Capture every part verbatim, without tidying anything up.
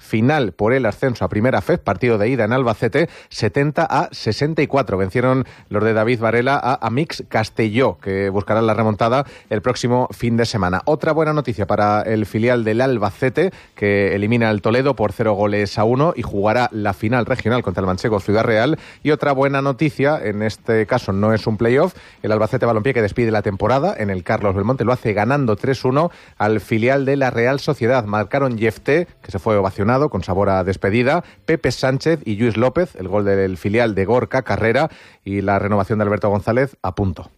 final por el ascenso a Primera F E D, partido de ida en Albacete, setenta a sesenta y cuatro. Vencieron los de David Varela a Amix Castelló, que buscarán la remontada el próximo fin de semana. Otra buena noticia para el filial del Albacete, que elimina al Toledo por cero goles a uno y jugará la final regional contra el manchego Ciudad Real. Y otra buena noticia, en este caso no es un playoff, el Albacete Balompié, que despide la temporada en el Carlos Belmonte, lo hace ganando tres uno al filial de la Real Sociedad. Marcaron Jefté, que se fue ovacionado con sabor a despedida, Pepe Sánchez y Lluís López, el gol del filial de Gorka Carrera, y la renovación de Alberto González a punto.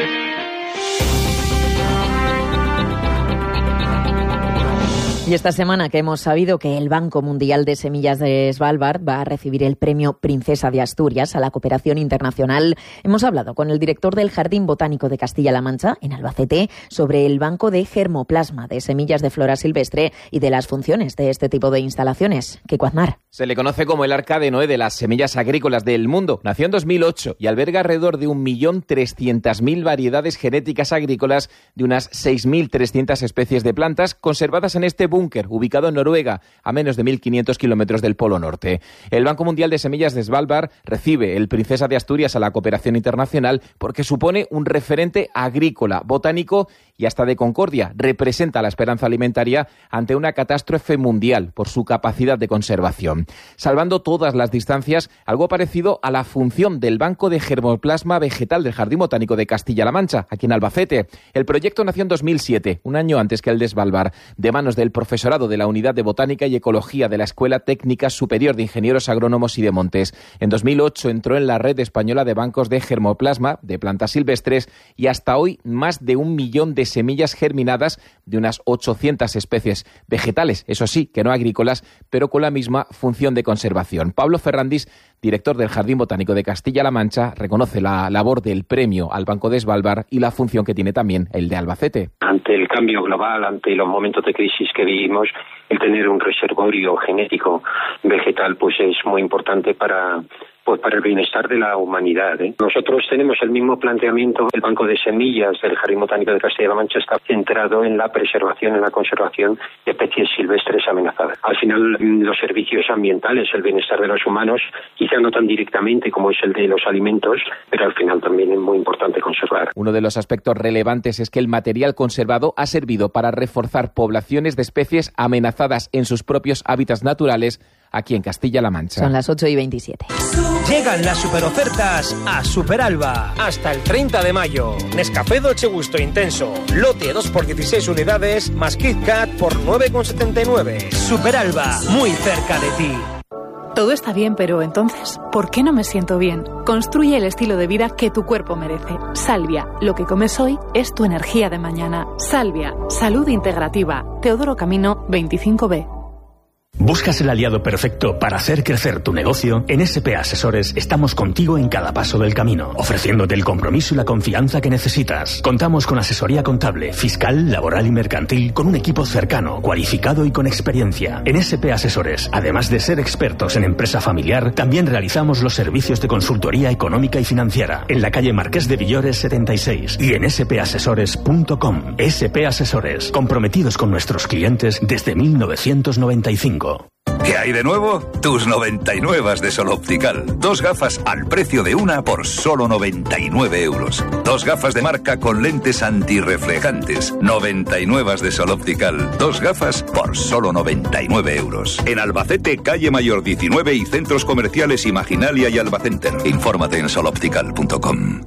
Y esta semana que hemos sabido que el Banco Mundial de Semillas de Svalbard va a recibir el premio Princesa de Asturias a la cooperación internacional, hemos hablado con el director del Jardín Botánico de Castilla-La Mancha, en Albacete, sobre el banco de germoplasma de semillas de flora silvestre y de las funciones de este tipo de instalaciones. Kiko Aznar. Se le conoce como el Arca de Noé de las semillas agrícolas del mundo. Nació en dos mil ocho y alberga alrededor de un millón trescientas mil variedades genéticas agrícolas de unas seis mil trescientas especies de plantas conservadas en este búnker, ubicado en Noruega, a menos de mil quinientos kilómetros del Polo Norte. El Banco Mundial de Semillas de Svalbard recibe el Princesa de Asturias a la cooperación internacional porque supone un referente agrícola, botánico y hasta de concordia. Representa la esperanza alimentaria ante una catástrofe mundial por su capacidad de conservación. Salvando todas las distancias, algo parecido a la función del Banco de Germoplasma Vegetal del Jardín Botánico de Castilla-La Mancha, aquí en Albacete. El proyecto nació en dos mil siete, un año antes que el de Svalbard, de manos del profesorado de la Unidad de Botánica y Ecología de la Escuela Técnica Superior de Ingenieros Agrónomos y de Montes. En dos mil ocho entró en la red española de bancos de germoplasma de plantas silvestres y hasta hoy más de un millón de semillas germinadas de unas ochocientas especies vegetales, eso sí, que no agrícolas, pero con la misma función de conservación. Pablo Ferrandis, director del Jardín Botánico de Castilla-La Mancha, reconoce la labor del premio al Banco de Svalbard y la función que tiene también el de Albacete. Ante el cambio global, ante los momentos de crisis que vivimos, el tener un reservorio genético vegetal pues es muy importante para pues para el bienestar de la humanidad, ¿eh? Nosotros tenemos el mismo planteamiento. El Banco de Semillas del Jardín Botánico de Castilla-La Mancha está centrado en la preservación, en la conservación de especies silvestres amenazadas. Al final, los servicios ambientales, el bienestar de los humanos, quizá no tan directamente como es el de los alimentos, pero al final también es muy importante conservar. Uno de los aspectos relevantes es que el material conservado ha servido para reforzar poblaciones de especies amenazadas en sus propios hábitats naturales aquí en Castilla-La Mancha. Son las ocho y veintisiete. Llegan las superofertas a Superalba. Hasta el treinta de mayo. Nescafé Dolce Gusto Intenso. Lote dos por dieciséis unidades más Kit Kat por nueve con setenta y nueve. Superalba, muy cerca de ti. Todo está bien, pero entonces, ¿por qué no me siento bien? Construye el estilo de vida que tu cuerpo merece. Salvia, lo que comes hoy es tu energía de mañana. Salvia, salud integrativa. Teodoro Camino, veinticinco B. ¿Buscas el aliado perfecto para hacer crecer tu negocio? En S P Asesores estamos contigo en cada paso del camino, ofreciéndote el compromiso y la confianza que necesitas. Contamos con asesoría contable, fiscal, laboral y mercantil, con un equipo cercano, cualificado y con experiencia. En S P Asesores, además de ser expertos en empresa familiar, también realizamos los servicios de consultoría económica y financiera en la calle Marqués de Villores setenta y seis y en s p asesores punto com. S P Asesores, comprometidos con nuestros clientes desde mil novecientos noventa y cinco. ¿Qué hay de nuevo? Tus noventa y nueve de Sol Optical. Dos gafas al precio de una por solo noventa y nueve euros. Dos gafas de marca con lentes antirreflejantes. noventa y nueve de Sol Optical. Dos gafas por solo noventa y nueve euros. En Albacete, calle Mayor diecinueve y centros comerciales Imaginalia y Albacenter. Infórmate en sol optical punto com.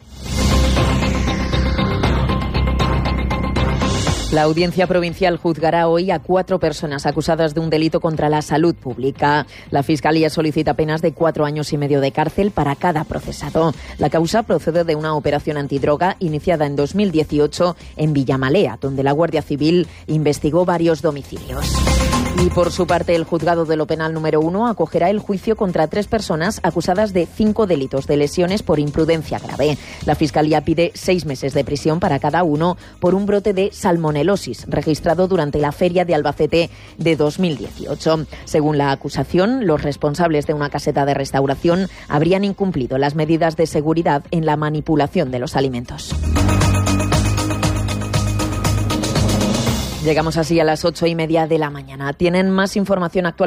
La Audiencia Provincial juzgará hoy a cuatro personas acusadas de un delito contra la salud pública. La Fiscalía solicita penas de cuatro años y medio de cárcel para cada procesado. La causa procede de una operación antidroga iniciada en dos mil dieciocho en Villamalea, donde la Guardia Civil investigó varios domicilios. Y por su parte, el juzgado de lo penal número uno acogerá el juicio contra tres personas acusadas de cinco delitos de lesiones por imprudencia grave. La Fiscalía pide seis meses de prisión para cada uno por un brote de salmonelosis registrado durante la Feria de Albacete de dos mil dieciocho. Según la acusación, los responsables de una caseta de restauración habrían incumplido las medidas de seguridad en la manipulación de los alimentos. Llegamos así a las ocho y media de la mañana. Tienen más información actual